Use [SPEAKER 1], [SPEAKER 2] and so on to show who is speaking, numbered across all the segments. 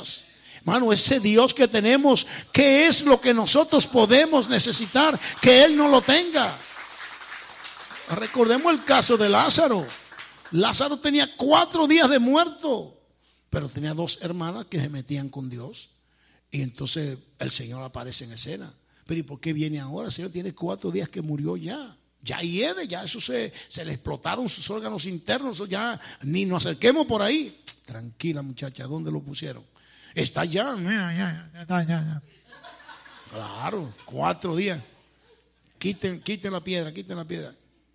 [SPEAKER 1] días. Hermano, ese Dios que tenemos, ¿qué es lo que nosotros podemos necesitar que Él no lo tenga? Recordemos el caso de Lázaro. Lázaro tenía 4 días de muerto, pero tenía 2 hermanas que se metían con Dios. Y entonces el Señor aparece en escena. Pero ¿y por qué viene ahora? El Señor tiene 4 días que murió ya. Ya hiede, ya eso se le explotaron sus órganos internos. Ya ni nos acerquemos por ahí. Tranquila, muchacha, ¿dónde lo pusieron? Está ya, mira, ya está, ya. Claro, 4 días. Quiten la piedra, quiten la piedra.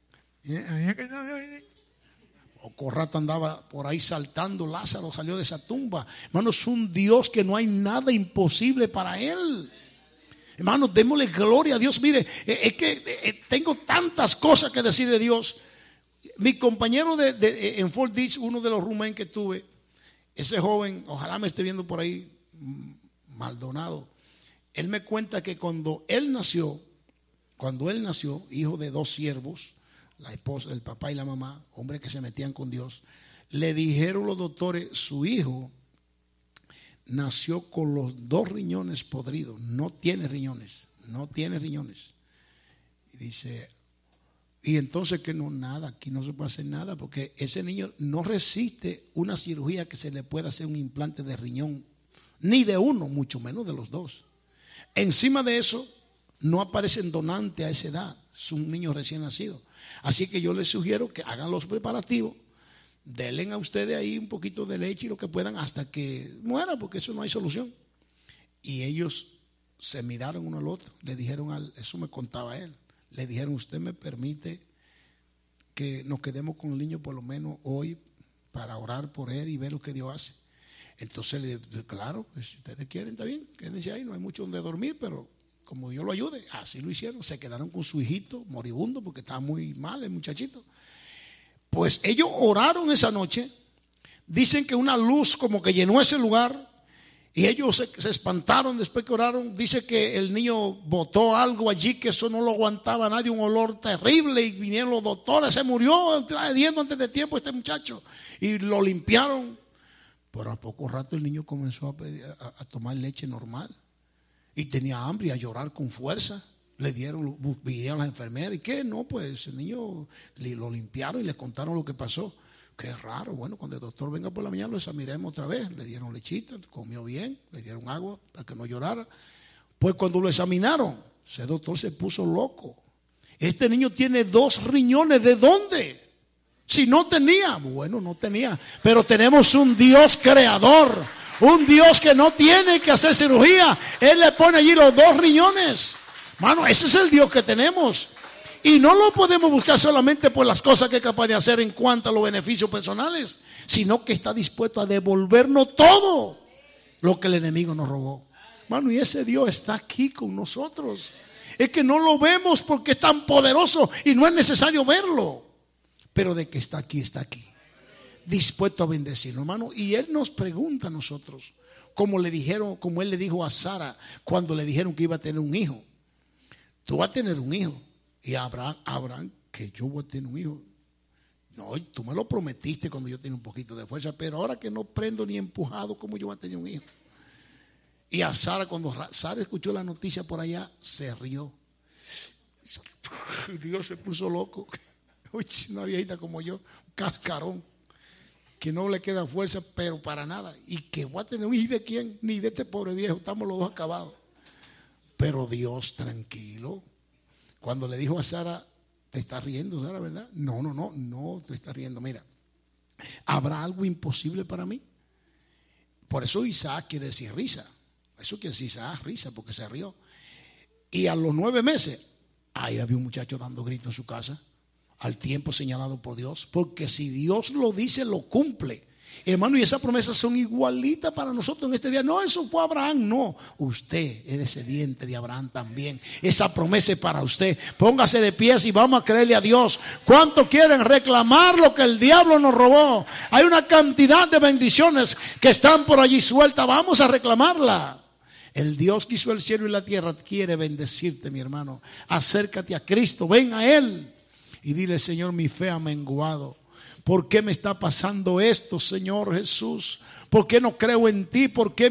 [SPEAKER 1] Poco rato andaba por ahí saltando. Lázaro salió de esa tumba. Hermano, es un Dios que no hay nada imposible para Él. Hermano, démosle gloria a Dios. Mire, es que tengo tantas cosas que decir de Dios. Mi compañero en Fort Dix, uno de los roommates que tuve, ese joven, ojalá me esté viendo por ahí, Maldonado, él me cuenta que cuando él nació, hijo de 2 siervos, la esposa, el papá y la mamá, hombres que se metían con Dios, le dijeron los doctores, su hijo nació con los 2 riñones podridos, no tiene riñones. Y dice, y entonces que no, nada, aquí no se puede hacer nada, porque ese niño no resiste una cirugía que se le pueda hacer un implante de riñón, ni de uno, mucho menos de los 2. Encima de eso, no aparecen donantes a esa edad, es un niño recién nacido. Así que yo les sugiero que hagan los preparativos, denle a ustedes ahí un poquito de leche y lo que puedan hasta que muera, porque eso no hay solución. Y ellos se miraron uno al otro, le dijeron, eso me contaba él, le dijeron, usted me permite que nos quedemos con el niño por lo menos hoy para orar por él y ver lo que Dios hace. Entonces le dije, claro, pues, si ustedes quieren, está bien, quédense ahí, no hay mucho donde dormir, pero como Dios lo ayude. Así lo hicieron, se quedaron con su hijito moribundo porque estaba muy mal el muchachito. Pues ellos oraron esa noche, dicen que una luz como que llenó ese lugar y ellos se espantaron después que oraron. Dice que el niño botó algo allí que eso no lo aguantaba nadie, un olor terrible, y vinieron los doctores, se murió trayendo antes de tiempo este muchacho y lo limpiaron. Pero a poco rato el niño comenzó a tomar leche normal y tenía hambre y a llorar con fuerza. Le vinieron las enfermeras y ¿qué? No, pues el niño lo limpiaron y le contaron lo que pasó. Qué raro. Bueno, cuando el doctor venga por la mañana lo examinaremos otra vez. Le dieron lechita, comió bien, le dieron agua para que no llorara. Pues cuando lo examinaron, ese doctor se puso loco. Este niño tiene 2 riñones. ¿De dónde? Si no tenía, bueno, no tenía. Pero tenemos un Dios creador, un Dios que no tiene que hacer cirugía. Él le pone allí los 2 riñones. Mano, ese es el Dios que tenemos. Y no lo podemos buscar solamente por las cosas que es capaz de hacer en cuanto a los beneficios personales, sino que está dispuesto a devolvernos todo lo que el enemigo nos robó. Mano, y ese Dios está aquí con nosotros. Es que no lo vemos porque es tan poderoso y no es necesario verlo. Pero de que está aquí, dispuesto a bendecirnos, hermano. Y Él nos pregunta a nosotros, como Él le dijo a Sara cuando le dijeron que iba a tener un hijo. Tú vas a tener un hijo. Y Abraham, que yo voy a tener un hijo. No, tú me lo prometiste cuando yo tenía un poquito de fuerza, pero ahora que no prendo ni empujado, ¿cómo yo voy a tener un hijo? Y a Sara, cuando Sara escuchó la noticia por allá, se rió. Dios se puso loco. Uy, una viejita como yo, un cascarón, que no le queda fuerza, pero para nada. Y que voy a tener un hijo, ¿de quién? Ni de este pobre viejo, estamos los 2 acabados. Pero Dios, tranquilo. Cuando le dijo a Sara, ¿te estás riendo, Sara, verdad? No, te estás riendo. Mira, ¿habrá algo imposible para mí? Por eso Isaac quiere decir risa. Eso quiere decir Isaac, risa, porque se rió. Y a los 9 meses, ahí había un muchacho dando gritos en su casa, al tiempo señalado por Dios. Porque si Dios lo dice, lo cumple. Hermano, y esas promesas son igualitas para nosotros en este día. No, eso fue Abraham, no. Usted es descendiente de Abraham también. Esa promesa es para usted. Póngase de pies y vamos a creerle a Dios. ¿Cuánto quieren reclamar lo que el diablo nos robó? Hay una cantidad de bendiciones que están por allí sueltas. Vamos a reclamarla. El Dios que hizo el cielo y la tierra quiere bendecirte, mi hermano. Acércate a Cristo, ven a Él y dile: Señor, mi fe ha menguado. ¿Por qué me está pasando esto, Señor Jesús? ¿Por qué no creo en ti? ¿Por qué